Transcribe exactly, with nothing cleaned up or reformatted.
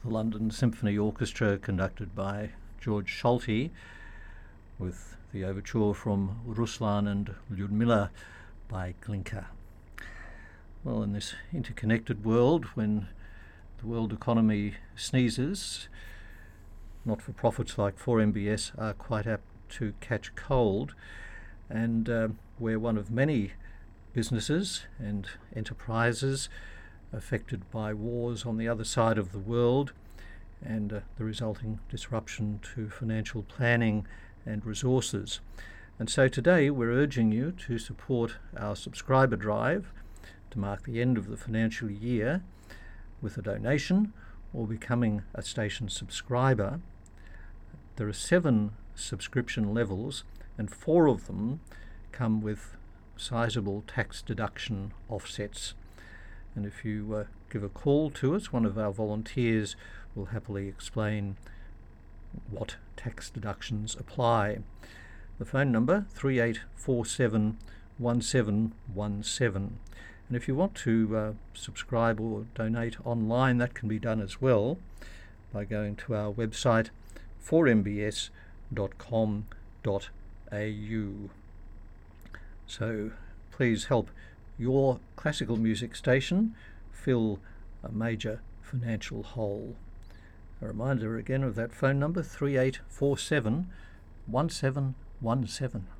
the London Symphony Orchestra, conducted by George Solti, with the overture from Ruslan and Lyudmila by Glinka. Well, in this interconnected world, when the world economy sneezes, not-for-profits like four M B S are quite apt to catch cold, and uh, we're one of many businesses and enterprises affected by wars on the other side of the world and uh, the resulting disruption to financial planning and resources. And so today we're urging you to support our subscriber drive to mark the end of the financial year with a donation or becoming a station subscriber. There are seven subscription levels, and four of them come with sizable tax deduction offsets. And if you uh, give a call to us, one of our volunteers will happily explain what tax deductions apply. The phone number three eight four seven one seven one seven. And if you want to uh, subscribe or donate online, that can be done as well by going to our website four m b s dot com dot a u. So please help your classical music station fill a major financial hole. A reminder again of that phone number, three eight four seven one seven one seven.